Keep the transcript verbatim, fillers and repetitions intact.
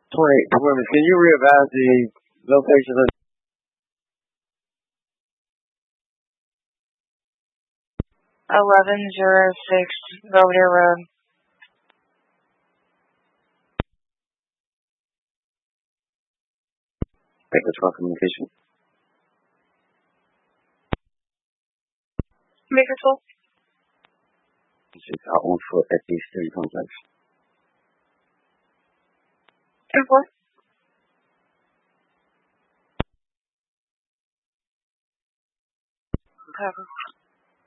Wait, remember, can you readvise the location of eleven oh six Belvedere Road. Bakersfield Communication? Bakersfield. This is out on foot at the City Complex. ten four. Cover.